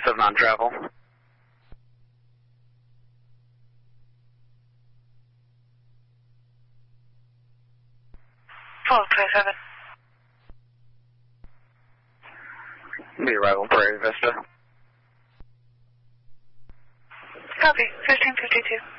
7 on travel. 1227. The arrival Prairie Vista. Copy, 1552.